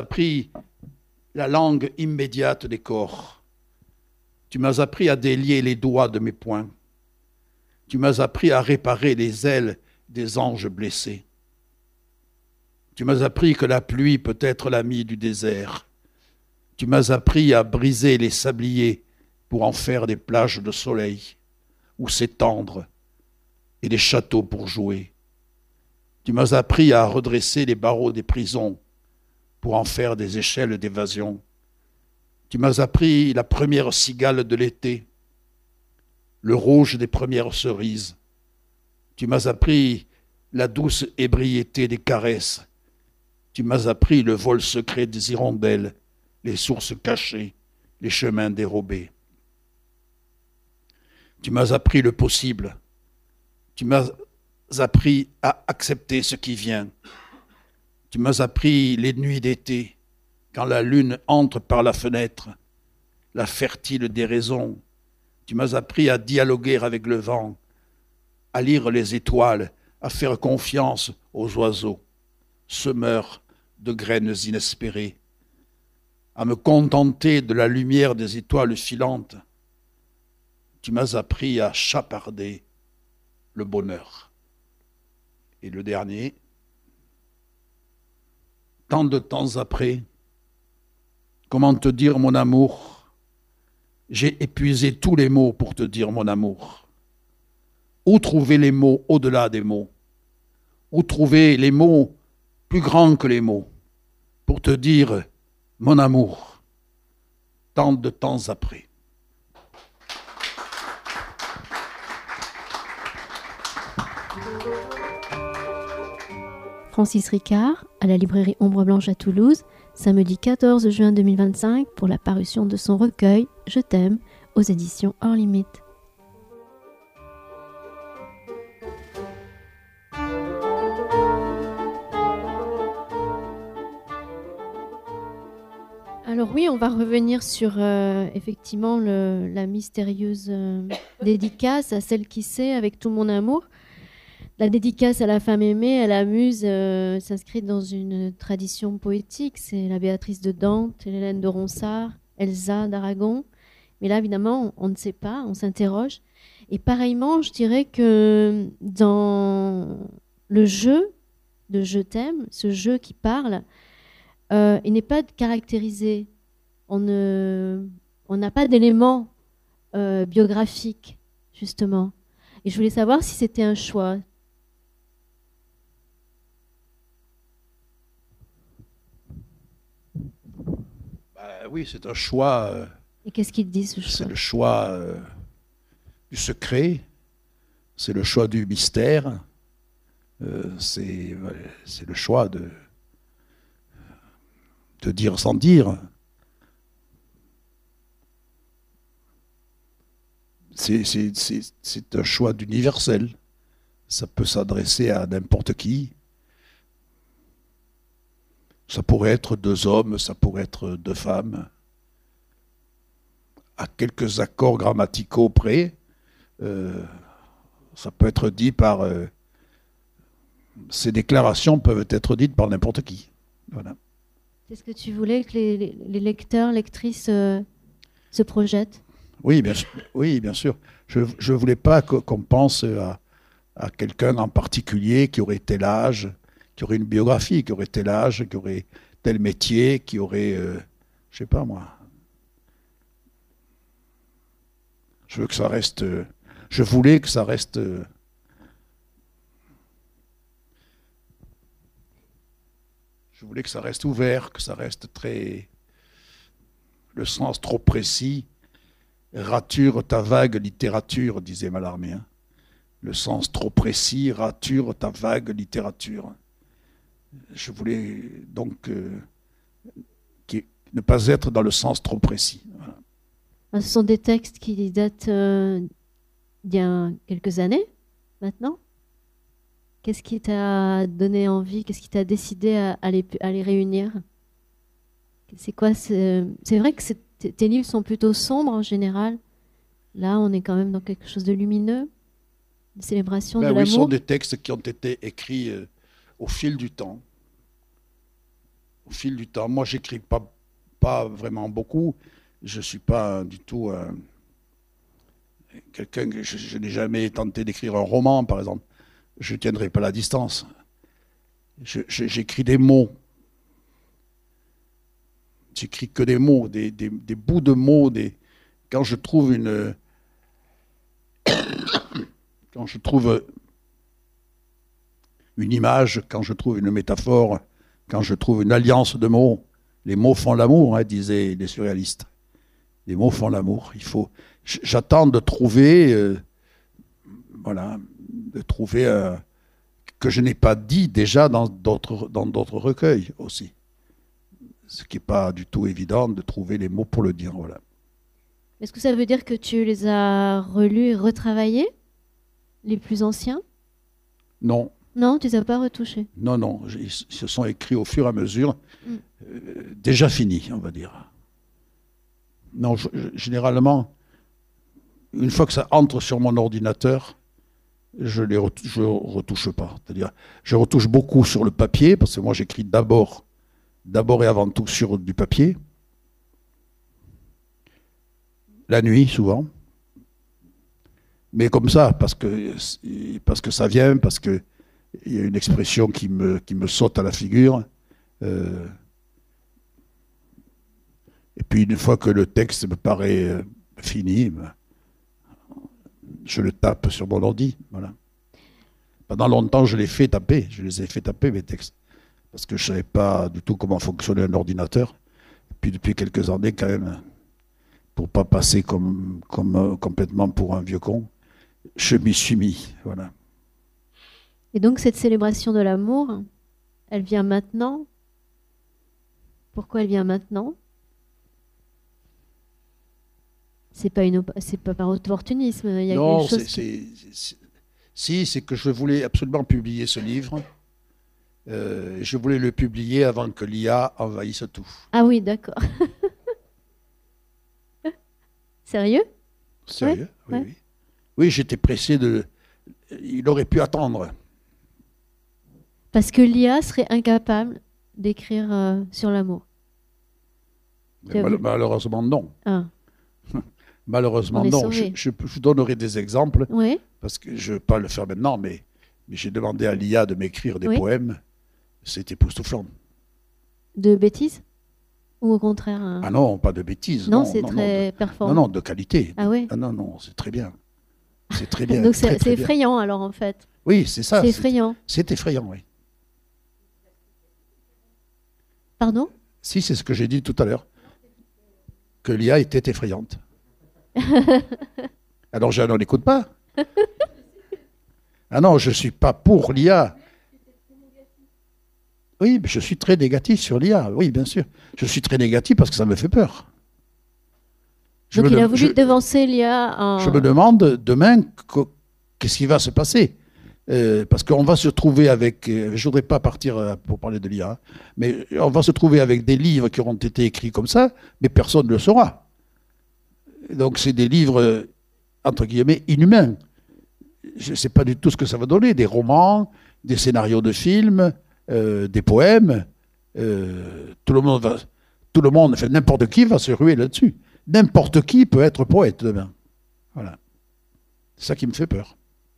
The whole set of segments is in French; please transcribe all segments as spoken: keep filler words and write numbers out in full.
appris la langue immédiate des corps. Tu m'as appris à délier les doigts de mes poings. Tu m'as appris à réparer les ailes des anges blessés. Tu m'as appris que la pluie peut être l'amie du désert. Tu m'as appris à briser les sabliers pour en faire des plages de soleil où s'étendre et des châteaux pour jouer. Tu m'as appris à redresser les barreaux des prisons pour en faire des échelles d'évasion. Tu m'as appris la première cigale de l'été, le rouge des premières cerises. Tu m'as appris la douce ébriété des caresses. Tu m'as appris le vol secret des hirondelles, les sources cachées, les chemins dérobés. Tu m'as appris le possible. Tu m'as appris à accepter ce qui vient. Tu m'as appris les nuits d'été, quand la lune entre par la fenêtre, la fertile des raisons. Tu m'as appris à dialoguer avec le vent, à lire les étoiles, à faire confiance aux oiseaux, semeurs de graines inespérées, à me contenter de la lumière des étoiles filantes. Tu m'as appris à chaparder le bonheur. Et le dernier, tant de temps après, comment te dire mon amour? J'ai épuisé tous les mots pour te dire mon amour. Où trouver les mots au-delà des mots? Où trouver les mots plus grands que les mots pour te dire mon amour, tant de temps après? Francis Ricard, à la librairie Ombre Blanche à Toulouse, samedi quatorze juin deux mille vingt-cinq, pour la parution de son recueil « Je t'aime » aux éditions Hors Limite. Alors oui, on va revenir sur euh, effectivement le, la mystérieuse euh, dédicace à celle qui sait avec tout mon amour. La dédicace à la femme aimée, à la muse, euh, s'inscrit dans une tradition poétique. C'est la Béatrice de Dante, l'Hélène de Ronsard, Elsa d'Aragon. Mais là, évidemment, on, on ne sait pas, on s'interroge. Et pareillement, je dirais que dans le jeu de « Je t'aime », ce jeu qui parle, euh, il n'est pas caractérisé. On ne, on n'a pas d'éléments euh, biographiques, justement. Et je voulais savoir si c'était un choix. Bah, oui, c'est un choix. Euh, Et qu'est-ce qu'il dit, ce choix? C'est le choix euh, du secret, c'est le choix du mystère, euh, c'est, c'est le choix de, de dire sans dire. C'est, c'est, c'est, c'est un choix d'universel. Ça peut s'adresser à n'importe qui. Ça pourrait être deux hommes, ça pourrait être deux femmes. À quelques accords grammaticaux près, euh, ça peut être dit par... Euh, ces déclarations peuvent être dites par n'importe qui. Voilà. C'est ce que tu voulais, que les, les, les lecteurs, lectrices euh, se projettent? Oui, bien sûr. Oui, bien sûr. Je ne voulais pas que, qu'on pense à, à quelqu'un en particulier qui aurait tel âge, qui aurait une biographie, qui aurait tel âge, qui aurait tel métier, qui aurait, euh, je sais pas moi. Je veux que ça reste, euh, je voulais que ça reste, euh, je voulais que ça reste ouvert, que ça reste très, le sens trop précis. Rature ta vague littérature, disait Mallarmé. Hein. Le sens trop précis, rature ta vague littérature. Je voulais donc euh, qui, ne pas être dans le sens trop précis. Voilà. Ce sont des textes qui datent euh, d'il y a quelques années, maintenant. Qu'est-ce qui t'a donné envie, qu'est-ce qui t'a décidé à, à, les, à les réunir? C'est quoi? C'est, c'est vrai que c'est, tes livres sont plutôt sombres en général. Là, on est quand même dans quelque chose de lumineux, de célébration ben de oui, l'amour. Ce sont des textes qui ont été écrits euh, au fil du temps. au fil du temps. Moi, j'écris pas, pas vraiment beaucoup. Je ne suis pas du tout euh, quelqu'un que je, je n'ai jamais tenté d'écrire un roman, par exemple. Je ne tiendrai pas la distance. Je, je, j'écris des mots. J'écris que des mots, des, des, des bouts de mots. Des... Quand je trouve une... quand je trouve une image, quand je trouve une métaphore, quand je trouve une alliance de mots, les mots font l'amour, hein, disaient les surréalistes. Les mots font l'amour. Il faut... J'attends de trouver... Euh, voilà, de trouver... Euh, que je n'ai pas dit déjà dans d'autres dans d'autres recueils aussi. Ce qui n'est pas du tout évident de trouver les mots pour le dire. Voilà. Est-ce que ça veut dire que tu les as relus et retravaillés, les plus anciens? Non. Non, tu ne les as pas retouchés? Non, non. Ils se sont écrits au fur et à mesure, mm. euh, déjà finis, on va dire. Non, je, je, généralement, une fois que ça entre sur mon ordinateur, je ne retouche pas. C'est-à-dire, je retouche beaucoup sur le papier, parce que moi j'écris d'abord, d'abord et avant tout sur du papier. La nuit, souvent. Mais comme ça, parce que, parce que ça vient, parce qu'il y a une expression qui me, qui me saute à la figure. Euh, et puis une fois que le texte me paraît fini, ben, je le tape sur mon ordi, voilà. Pendant longtemps, je l'ai fait taper, je les ai fait taper mes textes, parce que je ne savais pas du tout comment fonctionnait un ordinateur. Et puis depuis quelques années, quand même, pour ne pas passer comme, comme, euh, complètement pour un vieux con, je m'y suis mis, voilà. Et donc cette célébration de l'amour, elle vient maintenant? Pourquoi elle vient maintenant? C'est pas une, c'est pas par opportunisme. Il y a non, quelque chose c'est, qui... c'est, c'est, si, c'est que je voulais absolument publier ce livre. Euh, je voulais le publier avant que l'I A envahisse tout. Ah oui, d'accord. Sérieux? Sérieux, ouais, oui, ouais. oui. Oui, j'étais pressé de... Il aurait pu attendre. Parce que l'I A serait incapable d'écrire euh, sur l'amour. Mal- malheureusement, non. Ah. Malheureusement, non. Je, je, je donnerai des exemples, oui. parce que je ne veux pas le faire maintenant, mais, mais j'ai demandé à l'I A de m'écrire des oui. poèmes. C'est époustouflant. De bêtises? Ou au contraire un... Ah non, pas de bêtises. Non, non c'est non, très non, performant. Non, non, de qualité. Ah oui. Ah non, non, c'est très bien. C'est très bien. Donc très, c'est, très c'est bien. effrayant alors en fait. Oui, c'est ça. C'est effrayant. C'est, c'est effrayant, oui. Pardon? Si, c'est ce que j'ai dit tout à l'heure. Que l'I A était effrayante. Alors, je n'en écoute pas. Ah non, je ne suis pas pour l'I A. Oui, mais je suis très négatif sur l'I A. Oui, bien sûr. Je suis très négatif parce que ça me fait peur. Je Donc il me, a voulu je, devancer l'I A en... Je me demande demain qu'est-ce qui va se passer. Euh, parce qu'on va se trouver avec... Euh, je ne voudrais pas partir euh, pour parler de l'I A, mais on va se trouver avec des livres qui auront été écrits comme ça, mais personne ne le saura. Donc c'est des livres, entre guillemets, inhumains. Je ne sais pas du tout ce que ça va donner. Des romans, des scénarios de films, euh, des poèmes. Euh, tout le monde va... Tout le monde, enfin, n'importe qui va se ruer là-dessus. N'importe qui peut être poète demain. Voilà. C'est ça qui me fait peur.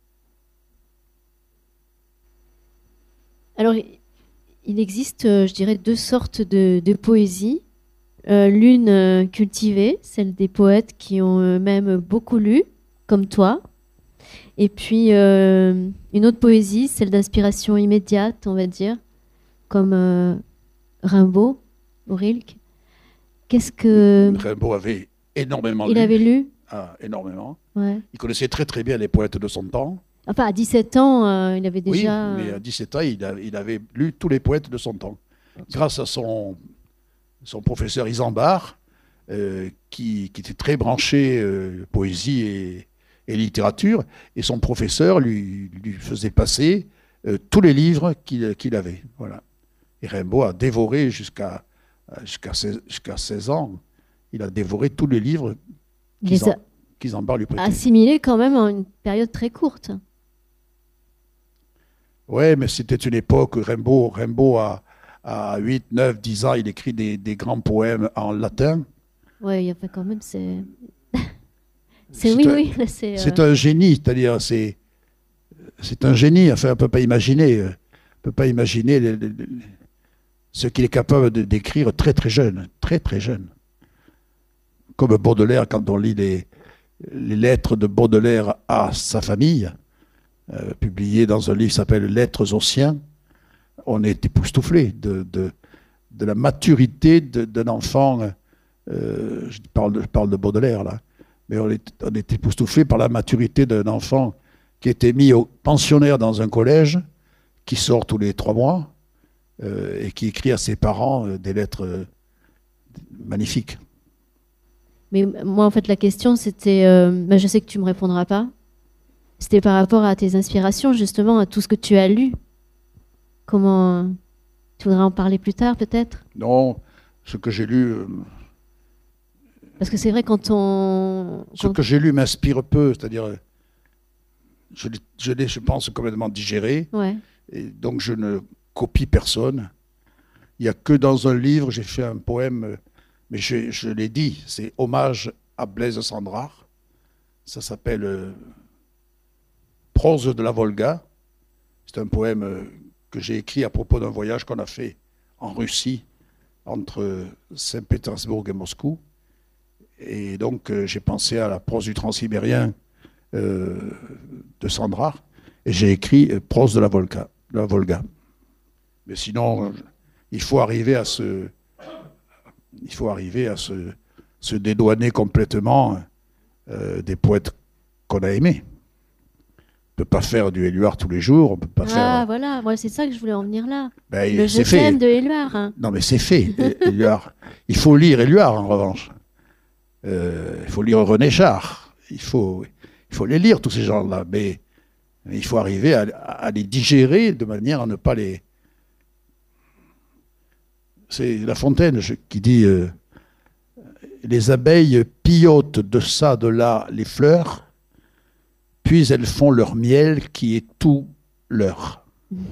Alors, il existe, euh, je dirais, deux sortes de, de poésie. Euh, l'une euh, cultivée, celle des poètes qui ont eux-mêmes beaucoup lu, comme toi. Et puis, euh, une autre poésie, celle d'inspiration immédiate, on va dire, comme euh, Rimbaud, ou Rilke. Qu'est-ce que... Rimbaud avait énormément il lu. Il avait lu Ah, énormément. Ouais. Il connaissait très très bien les poètes de son temps. Enfin, à dix-sept ans, euh, il avait déjà... Oui, mais à dix-sept ans, il, a, il avait lu tous les poètes de son temps. Grâce à son, son professeur Isambard, euh, qui, qui était très branché euh, poésie et, et littérature, et son professeur lui, lui faisait passer euh, tous les livres qu'il, qu'il avait. Voilà. Et Rimbaud a dévoré jusqu'à, jusqu'à, seize, jusqu'à seize ans, il a dévoré tous les livres qu'Isambard qu'Isambard lui prêtait. Assimilé quand même en une période très courte. Oui, mais c'était une époque où Rimbaud, Rimbaud a, à huit, neuf, dix ans, il écrit des, des grands poèmes en latin. Oui, enfin, quand même, c'est... c'est oui, un, oui. C'est euh... un génie, c'est-à-dire, c'est, c'est un génie. Enfin, on ne peut pas imaginer, on peut pas imaginer les, les, les, ce qu'il est capable de, d'écrire très, très jeune, très, très jeune. Comme Baudelaire, quand on lit les, les lettres de Baudelaire à sa famille, euh, publiées dans un livre qui s'appelle Lettres aux siens, on est époustouflé de, de, de la maturité de, d'un enfant. Euh, je, parle de, je parle de Baudelaire, là. Mais on est, on est époustouflé par la maturité d'un enfant qui était mis au pensionnaire dans un collège, qui sort tous les trois mois, euh, et qui écrit à ses parents euh, des lettres euh, magnifiques. Mais moi, en fait, la question, c'était... Euh, ben, je sais que tu ne me répondras pas. C'était par rapport à tes inspirations, justement, à tout ce que tu as lu. Comment... Tu voudrais en parler plus tard, peut-être? Non, ce que j'ai lu... Euh, Parce que c'est vrai, quand on... Ce quand... que j'ai lu m'inspire peu, c'est-à-dire... Je l'ai, je l'ai, je pense, complètement digéré. Ouais. Et donc, je ne copie personne. Il n'y a que dans un livre, j'ai fait un poème... Mais je, je l'ai dit, c'est Hommage à Blaise Cendrars. Ça s'appelle euh, Prose de la Volga. C'est un poème euh, que j'ai écrit à propos d'un voyage qu'on a fait en Russie, entre Saint-Pétersbourg et Moscou. Et donc, euh, j'ai pensé à la prose du transsibérien euh, de Cendrars. Et j'ai écrit euh, Prose de la Volga. De la Volga. Mais sinon, euh, il faut arriver à se... Il faut arriver à se, se dédouaner complètement euh, des poètes qu'on a aimés. On ne peut pas faire du Éluard tous les jours. On peut pas ah, faire... voilà, ouais, c'est ça que je voulais en venir là. Ben, le c'est je fait. t'aime de Éluard. Hein. Non, mais c'est fait, Éluard. Il faut lire Éluard, en revanche. Euh, il faut lire René Char. Il faut, il faut les lire, tous ces gens-là. Mais, mais il faut arriver à, à les digérer de manière à ne pas les... C'est La Fontaine qui dit euh, « Les abeilles pillotent de ça, de là les fleurs, puis elles font leur miel qui est tout leur. »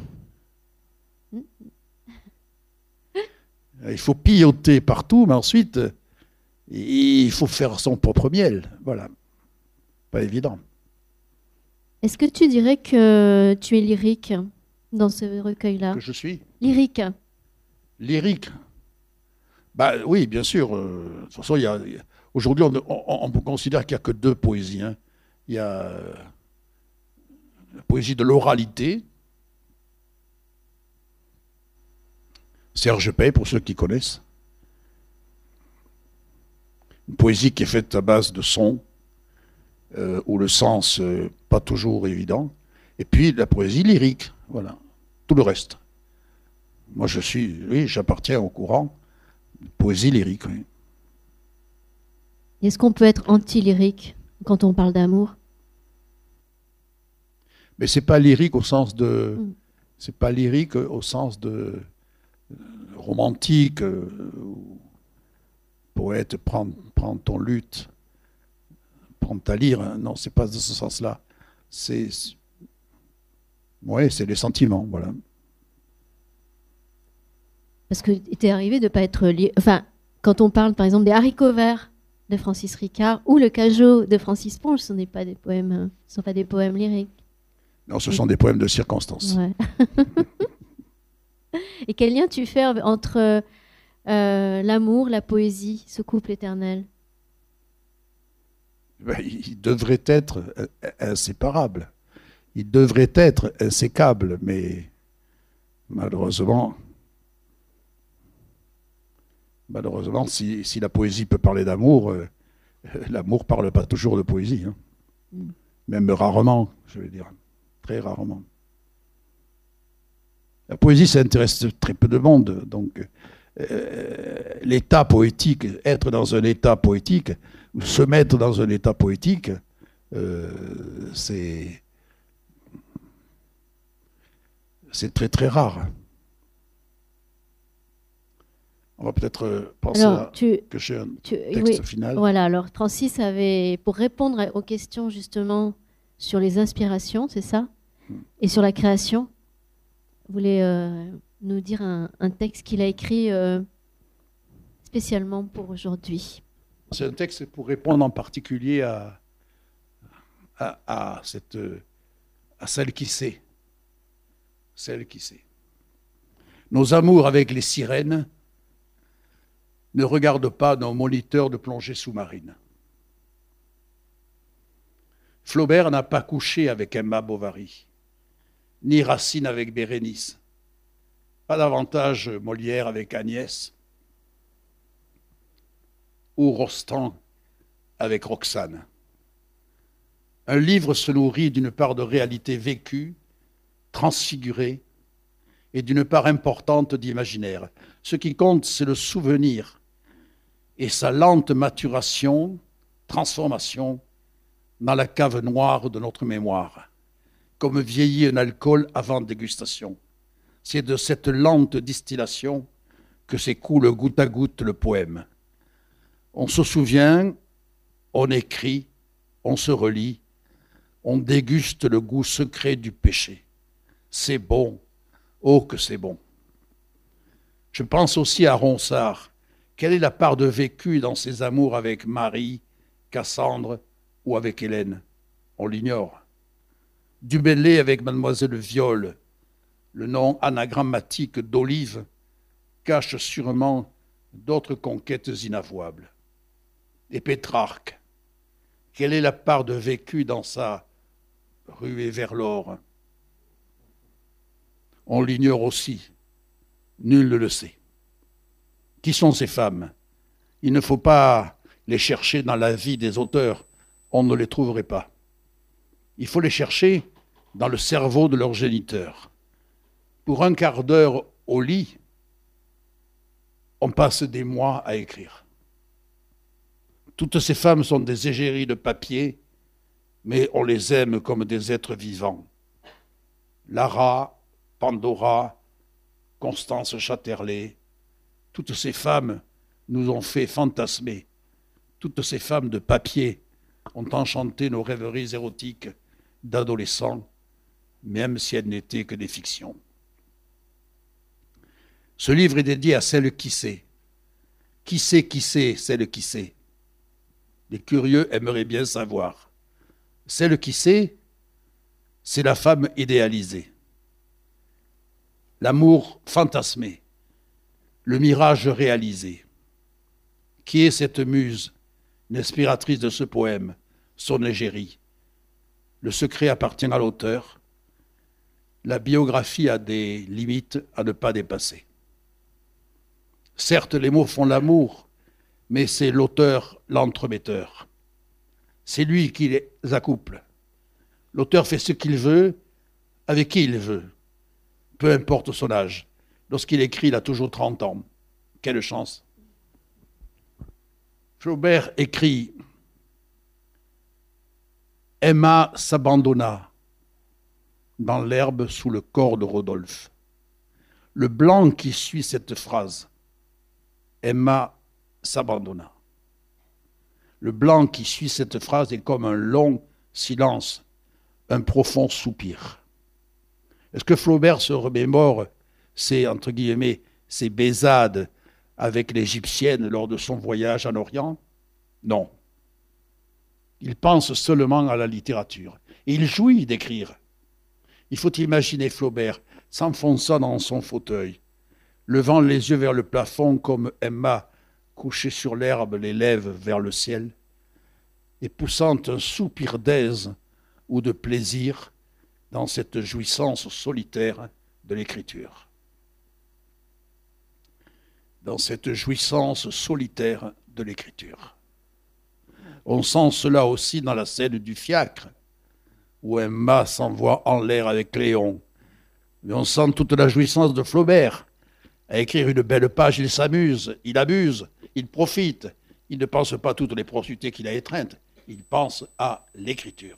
Il faut pilloter partout, mais ensuite, il faut faire son propre miel. Voilà. Pas évident. Est-ce que tu dirais que tu es lyrique dans ce recueil-là? Que je suis lyrique. Lyrique. Bah oui, bien sûr. Euh, de toute façon, il y a, aujourd'hui, on, on, on considère qu'il n'y a que deux poésies. Hein. Il y a euh, la poésie de l'oralité. Serge Pey, pour ceux qui connaissent. Une poésie qui est faite à base de sons, euh, où le sens euh, pas toujours évident. Et puis la poésie lyrique. Voilà. Tout le reste. Moi, je suis, oui, j'appartiens au courant de poésie lyrique. Oui. Est-ce qu'on peut être anti-lyrique quand on parle d'amour? Mais c'est pas lyrique au sens de, mm. c'est pas lyrique au sens de euh, romantique. Euh, poète, prends, prends ton luth, prends ta lyre. Non, c'est pas de ce sens-là. C'est, ouais, c'est les sentiments, voilà. Parce que t'es arrivé de pas être... Li... Enfin, quand on parle, par exemple, des haricots verts de Francis Ricard ou le Cajot de Francis Ponge, ce n'est pas des poèmes, ce sont pas des poèmes lyriques. Non, ce sont des poèmes de circonstance. Ouais. Et quel lien tu fais entre euh, l'amour, la poésie, ce couple éternel? Ben, il devrait être inséparable. Il devrait être insécable, mais malheureusement... Malheureusement, si, si la poésie peut parler d'amour, euh, l'amour ne parle pas toujours de poésie. Hein. Mm. Même rarement, je vais dire. Très rarement. La poésie, ça intéresse très peu de monde. Donc, euh, l'état poétique, être dans un état poétique, ou se mettre dans un état poétique, euh, c'est, c'est très très rare. On va peut-être penser alors, à tu, que j'ai un tu, texte oui, final. Voilà, alors Francis avait, pour répondre aux questions justement sur les inspirations, c'est ça, hmm. et sur la création, voulait euh, nous dire un, un texte qu'il a écrit euh, spécialement pour aujourd'hui. C'est un texte pour répondre en particulier à, à, à, cette, à celle qui sait. Celle qui sait. Nos amours avec les sirènes ne regardent pas nos moniteurs de plongée sous-marine. Flaubert n'a pas couché avec Emma Bovary, ni Racine avec Bérénice, pas davantage Molière avec Agnès, ou Rostand avec Roxane. Un livre se nourrit d'une part de réalité vécue, transfigurée, et d'une part importante d'imaginaire. Ce qui compte, c'est le souvenir et sa lente maturation, transformation dans la cave noire de notre mémoire, comme vieillit un alcool avant dégustation. C'est de cette lente distillation que s'écoule goutte à goutte le poème. On se souvient, on écrit, on se relit, on déguste le goût secret du péché. C'est bon, oh que c'est bon. Je pense aussi à Ronsard. Quelle est la part de vécu dans ses amours avec Marie, Cassandre ou avec Hélène? On l'ignore. Du Bellay avec Mademoiselle Viole, le nom anagrammatique d'Olive, cache sûrement d'autres conquêtes inavouables. Et Pétrarque, quelle est la part de vécu dans sa ruée vers l'or? On l'ignore aussi. Nul ne le sait. Qui sont ces femmes? Il ne faut pas les chercher dans la vie des auteurs. On ne les trouverait pas. Il faut les chercher dans le cerveau de leur géniteur. Pour un quart d'heure au lit, on passe des mois à écrire. Toutes ces femmes sont des égéries de papier, mais on les aime comme des êtres vivants. Lara, Pandora, Constance Chatterley, toutes ces femmes nous ont fait fantasmer. Toutes ces femmes de papier ont enchanté nos rêveries érotiques d'adolescents, même si elles n'étaient que des fictions. Ce livre est dédié à celle qui sait. Qui sait qui sait celle qui sait? Les curieux aimeraient bien savoir. Celle qui sait, c'est la femme idéalisée. L'amour fantasmé, le mirage réalisé. Qui est cette muse, l'inspiratrice de ce poème, son égérie? Le secret appartient à l'auteur. La biographie a des limites à ne pas dépasser. Certes, les mots font l'amour, mais c'est l'auteur l'entremetteur. C'est lui qui les accouple. L'auteur fait ce qu'il veut, avec qui il veut, peu importe son âge. Lorsqu'il écrit, il a toujours trente ans. Quelle chance! Flaubert écrit « Emma s'abandonna dans l'herbe sous le corps de Rodolphe ». Le blanc qui suit cette phrase, Emma s'abandonna. Le blanc qui suit cette phrase est comme un long silence, un profond soupir. Est-ce que Flaubert se remémore ses, entre guillemets, ses baisades avec l'Égyptienne lors de son voyage en Orient? Non. Il pense seulement à la littérature. Et il jouit d'écrire. Il faut imaginer Flaubert s'enfonçant dans son fauteuil, levant les yeux vers le plafond comme Emma, couchée sur l'herbe, les lèvres vers le ciel, et poussant un soupir d'aise ou de plaisir dans cette jouissance solitaire de l'écriture. Dans cette jouissance solitaire de l'écriture. On sent cela aussi dans la scène du fiacre, où Emma s'envoie en l'air avec Léon. Mais on sent toute la jouissance de Flaubert. À écrire une belle page, il s'amuse, il abuse, il profite. Il ne pense pas à toutes les prostituées qu'il a étreintes. Il pense à l'écriture.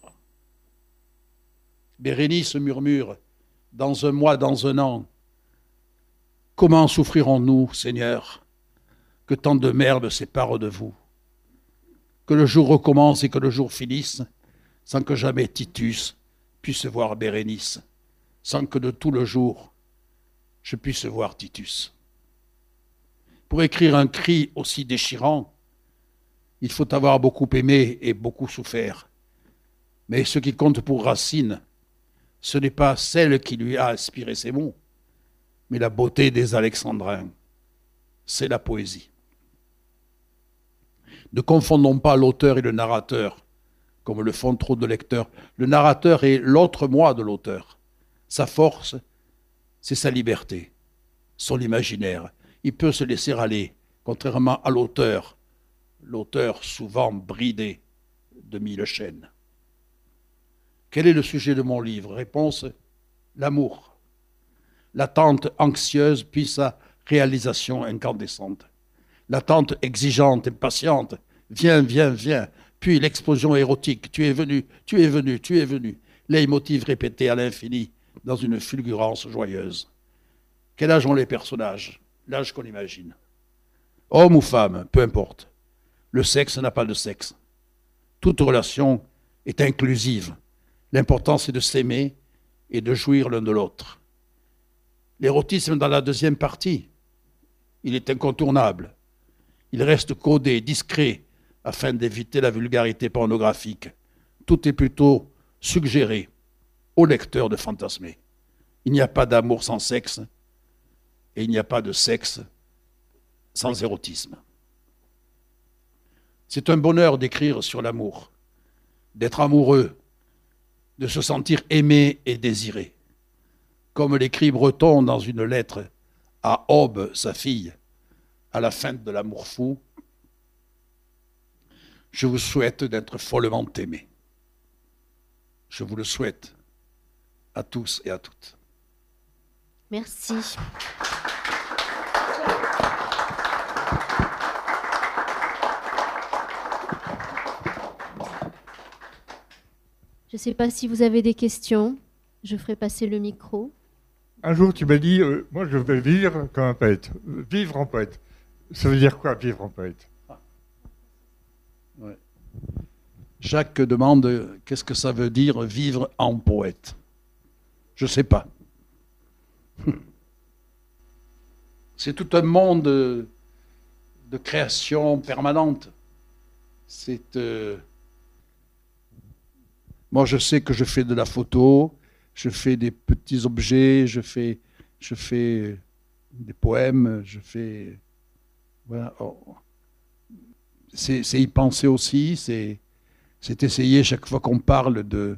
Bérénice murmure, dans un mois, dans un an, comment souffrirons-nous, Seigneur, que tant de merde sépare de vous? Que le jour recommence et que le jour finisse, sans que jamais Titus puisse voir Bérénice, sans que de tout le jour, je puisse voir Titus. Pour écrire un cri aussi déchirant, il faut avoir beaucoup aimé et beaucoup souffert. Mais ce qui compte pour Racine, ce n'est pas celle qui lui a inspiré ces mots, mais la beauté des Alexandrins. C'est la poésie. Ne confondons pas l'auteur et le narrateur, comme le font trop de lecteurs. Le narrateur est l'autre moi de l'auteur. Sa force, c'est sa liberté, son imaginaire. Il peut se laisser aller, contrairement à l'auteur, l'auteur souvent bridé de mille chaînes. Quel est le sujet de mon livre? Réponse, l'amour. L'attente anxieuse puis sa réalisation incandescente. L'attente exigeante, impatiente, viens, viens, viens, puis l'explosion érotique, tu es venu, tu es venu, tu es venu, leitmotiv répété à l'infini dans une fulgurance joyeuse. Quel âge ont les personnages? L'âge qu'on imagine. Homme ou femme, peu importe. Le sexe n'a pas de sexe. Toute relation est inclusive. L'important, c'est de s'aimer et de jouir l'un de l'autre. L'érotisme dans la deuxième partie, il est incontournable. Il reste codé, discret, afin d'éviter la vulgarité pornographique. Tout est plutôt suggéré au lecteur de fantasmer. Il n'y a pas d'amour sans sexe, et il n'y a pas de sexe sans érotisme. C'est un bonheur d'écrire sur l'amour, d'être amoureux, de se sentir aimé et désiré. Comme l'écrit Breton dans une lettre à Aube, sa fille, à la fin de l'amour fou, je vous souhaite d'être follement aimé. Je vous le souhaite à tous et à toutes. Merci. Je ne sais pas si vous avez des questions. Je ferai passer le micro. Un jour, tu m'as dit, euh, moi, je vais vivre comme un poète. Vivre en poète. Ça veut dire quoi, vivre en poète? Ouais. Jacques demande, qu'est-ce que ça veut dire vivre en poète? Je ne sais pas. C'est tout un monde de, de création permanente. C'est... Euh, Moi, je sais que je fais de la photo, je fais des petits objets, je fais, je fais des poèmes, je fais... Voilà. Oh. C'est, c'est y penser aussi, c'est, c'est essayer chaque fois qu'on parle de...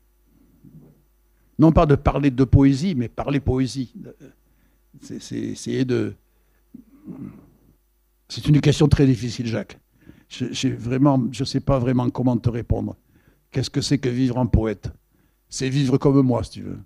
Non pas de parler de poésie, mais parler poésie. C'est, c'est essayer de... C'est une question très difficile, Jacques. Je, j'ai vraiment, je ne sais pas vraiment comment te répondre. Qu'est-ce que c'est que vivre en poète? C'est vivre comme moi, si tu veux.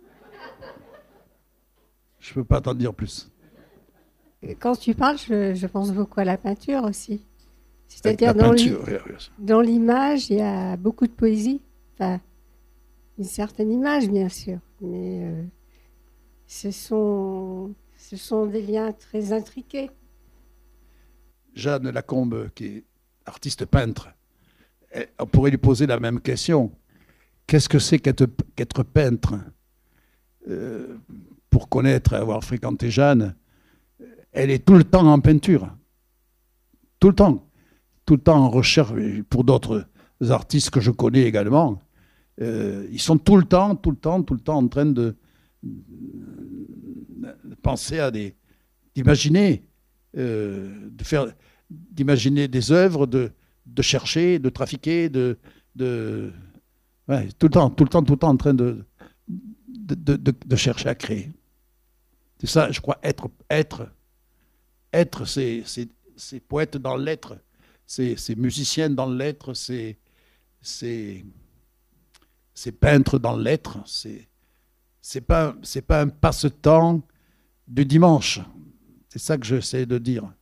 Je ne peux pas t'en dire plus. Quand tu parles, je, je pense beaucoup à la peinture aussi. C'est-à-dire la dans, peinture, l'i- oui, oui. dans l'image, il y a beaucoup de poésie. Enfin, une certaine image, bien sûr. Mais euh, ce sont, ce sont des liens très intriqués. Jeanne Lacombe, qui est artiste peintre, on pourrait lui poser la même question. Qu'est-ce que c'est qu'être, qu'être peintre? euh, Pour connaître et avoir fréquenté Jeanne, elle est tout le temps en peinture. Tout le temps. Tout le temps en recherche, pour d'autres artistes que je connais également. Euh, ils sont tout le temps, tout le temps, tout le temps en train de, de penser à des... d'imaginer, euh, de faire, d'imaginer des œuvres, de, de chercher, de trafiquer, de... de ouais, tout le temps, tout le temps, tout le temps en train de, de, de, de, de chercher à créer. C'est ça, je crois, être, être, être, c'est, c'est, c'est poète dans l'être, c'est, c'est musicien dans l'être, c'est, c'est, c'est peintre dans l'être, c'est, c'est pas, c'est pas un passe-temps du dimanche. C'est ça que j'essaie de dire.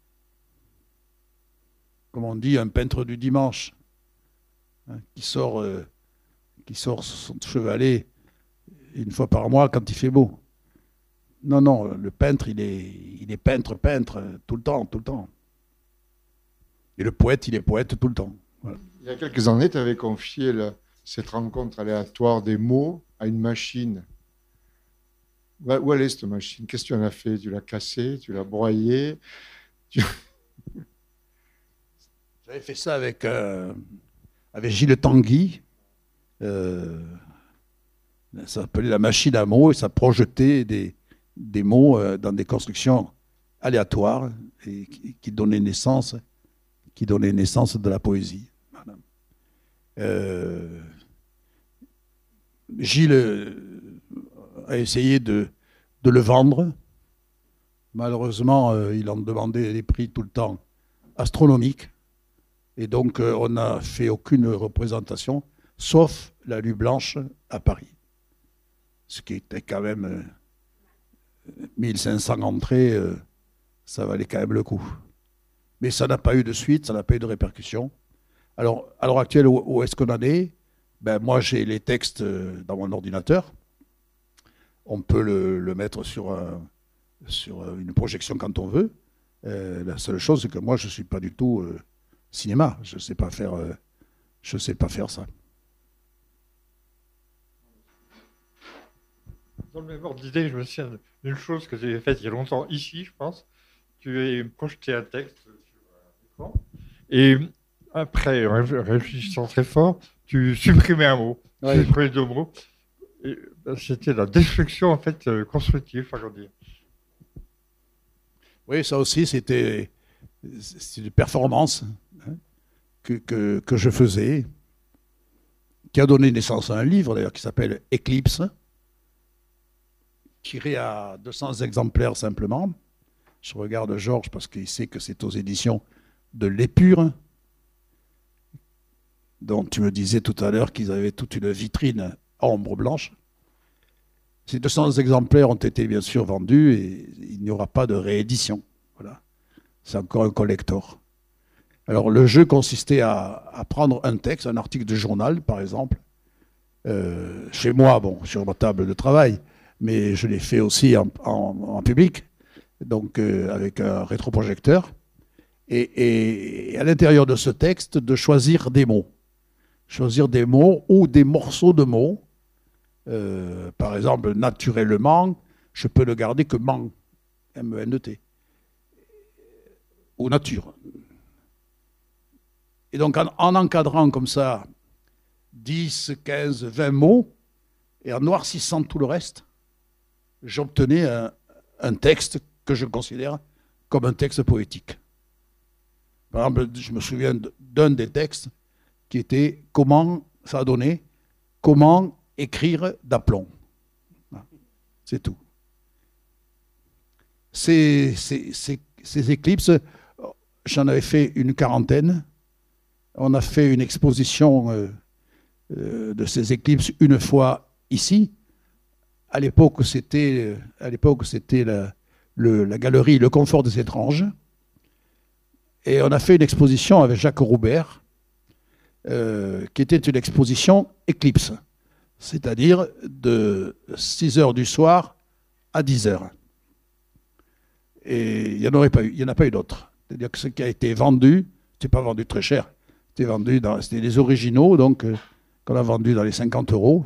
Comme on dit, un peintre du dimanche, hein, qui sort, euh, qui sort son chevalet une fois par mois quand il fait beau. Non, non, le peintre, il est, il est peintre, peintre, tout le temps, tout le temps. Et le poète, il est poète tout le temps. Voilà. Il y a quelques années, tu avais confié le, cette rencontre aléatoire des mots à une machine. Où elle est cette machine? Qu'est-ce que tu en as fait? Tu l'as cassée? Tu l'as broyée? tu... J'avais fait ça avec, euh, avec Gilles Tanguy. Euh, ça s'appelait la machine à mots et ça projetait des, des mots euh, dans des constructions aléatoires et qui, qui donnaient naissance, qui donnaient naissance de la poésie. Voilà. Euh, Gilles a essayé de, de le vendre. Malheureusement, euh, il en demandait des prix tout le temps astronomiques. Et donc, euh, on n'a fait aucune représentation, sauf la Nuit Blanche à Paris. Ce qui était quand même euh, mille cinq cents entrées, euh, ça valait quand même le coup. Mais ça n'a pas eu de suite, ça n'a pas eu de répercussion. Alors, à l'heure actuelle, où, où est-ce qu'on en est? Ben, moi, j'ai les textes dans mon ordinateur. On peut le, le mettre sur, un, sur une projection quand on veut. Euh, la seule chose, c'est que moi, je ne suis pas du tout euh, cinéma. Je ne sais pas faire, euh, je sais pas faire ça. Dans le même ordre d'idée, je me souviens d'une chose que j'ai faite il y a longtemps ici, je pense. Tu as projeté un texte sur un écran et après, en réfléchissant très fort, tu supprimais un mot, ouais. Tu supprimais deux mots. Et ben, c'était la destruction en fait euh, constructive, on dire. Oui, ça aussi, c'était une performance hein, que, que, que je faisais, qui a donné naissance à un livre d'ailleurs qui s'appelle Éclipse, tiré à deux cents exemplaires simplement. Je regarde Georges parce qu'il sait que c'est aux éditions de l'Épure, dont tu me disais tout à l'heure qu'ils avaient toute une vitrine ombre blanche. Ces deux cents exemplaires ont été bien sûr vendus et il n'y aura pas de réédition. Voilà. C'est encore un collector. Alors le jeu consistait à, à prendre un texte, un article de journal par exemple, euh, chez moi, bon, sur ma table de travail, mais je l'ai fait aussi en, en, en public, donc euh, avec un rétroprojecteur, et, et, et à l'intérieur de ce texte, de choisir des mots. Choisir des mots ou des morceaux de mots. Euh, par exemple, naturellement, je peux le garder que man, M E N T, ou nature. Et donc, en, en encadrant comme ça dix, quinze, vingt mots, et en noircissant tout le reste, j'obtenais un, un texte que je considère comme un texte poétique. Par exemple, je me souviens d'un des textes qui était comment, ça a donné, comment écrire d'aplomb. C'est tout. Ces, ces, ces, ces éclipses, j'en avais fait une quarantaine. On a fait une exposition euh, euh, de ces éclipses une fois ici. À l'époque, c'était, à l'époque, c'était la, le, la galerie Le Confort des Étranges. Et on a fait une exposition avec Jacques Roubert, euh, qui était une exposition éclipse, c'est-à-dire de six heures du soir à dix heures. Et il n'y en aurait pas eu, il n'y en a pas eu d'autres. C'est-à-dire que ce qui a été vendu, c'était pas vendu très cher. C'était vendu dans, c'était les originaux, donc euh, qu'on a vendu dans les cinquante euros.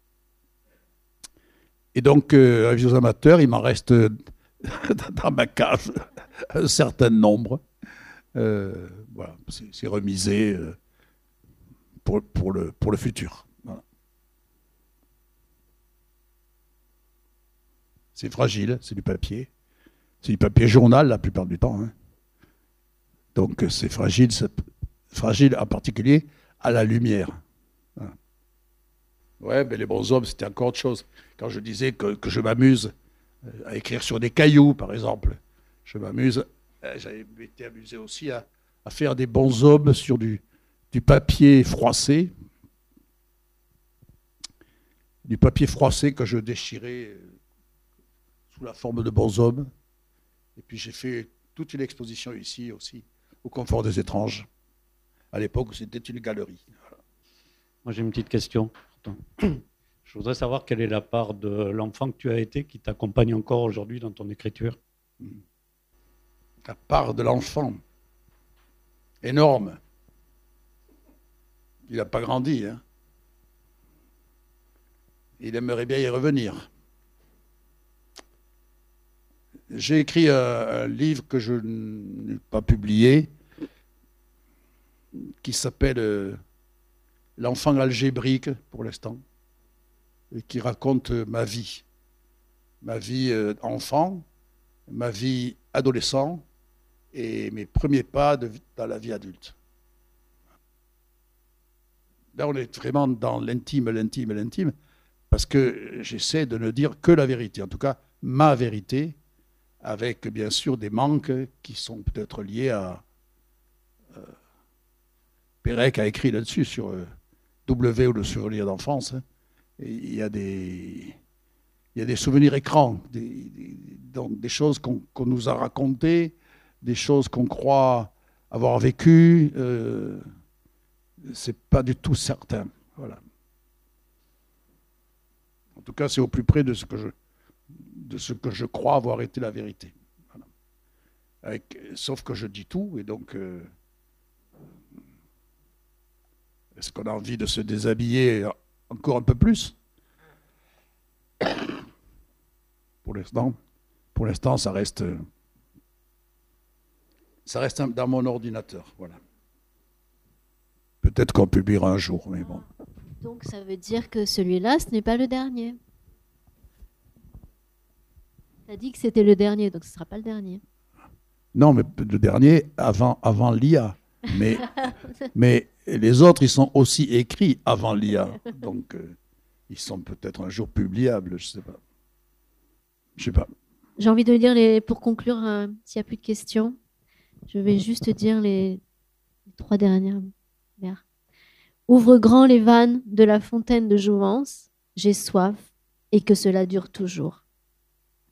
Et donc, euh, avis aux amateurs, il m'en reste dans ma cave un certain nombre. Euh, voilà, c'est, c'est remisé euh, pour, pour, le, pour le futur. Voilà. C'est fragile, c'est du papier. C'est du papier journal la plupart du temps. Hein. Donc c'est fragile, c'est fragile en particulier à la lumière. Voilà. Ouais, mais les bonshommes, c'était encore autre chose. Quand je disais que, que je m'amuse à écrire sur des cailloux, par exemple, je m'amuse, j'avais été amusé aussi à, à faire des bonshommes sur du, du papier froissé, du papier froissé que je déchirais sous la forme de bonshommes. Et puis j'ai fait toute une exposition ici aussi, au Confort des Étranges. À l'époque, c'était une galerie. Voilà. Moi, j'ai une petite question. Je voudrais savoir quelle est la part de l'enfant que tu as été qui t'accompagne encore aujourd'hui dans ton écriture. La part de l'enfant, énorme. Il n'a pas grandi. Hein. Il aimerait bien y revenir. J'ai écrit un, un livre que je n'ai pas publié, qui s'appelle euh, L'enfant algébrique, pour l'instant, et qui raconte ma vie. Ma vie euh, enfant, ma vie adolescent et mes premiers pas de, dans la vie adulte. Là, on est vraiment dans l'intime, l'intime, l'intime, parce que j'essaie de ne dire que la vérité, en tout cas ma vérité, avec bien sûr des manques qui sont peut-être liés à... Euh, Pérec a écrit là-dessus sur euh, W ou le souvenir d'enfance. Hein, et il y a des... Il y a des souvenirs écrans, des, des, donc des choses qu'on qu'on nous a racontées, des choses qu'on croit avoir vécues. Euh, c'est pas du tout certain. Voilà. En tout cas, c'est au plus près de ce que je, de ce que je crois avoir été la vérité. Voilà. Avec, sauf que je dis tout, et donc, euh, est-ce qu'on a envie de se déshabiller encore un peu plus ? Pour l'instant, pour l'instant, ça reste, ça reste dans mon ordinateur, voilà. Peut-être qu'on publiera un jour, mais bon. Donc ça veut dire que celui-là, ce n'est pas le dernier. Tu as dit que c'était le dernier, donc ce ne sera pas le dernier. Non, mais le dernier avant, avant l'I A. Mais, mais les autres, ils sont aussi écrits avant l'I A. Donc, euh, ils sont peut-être un jour publiables, je ne sais pas. Je sais pas. J'ai envie de lire, les, pour conclure, euh, s'il n'y a plus de questions, je vais juste dire les, les trois dernières vers. Ouvre grand les vannes de la fontaine de jouvence, j'ai soif, et que cela dure toujours.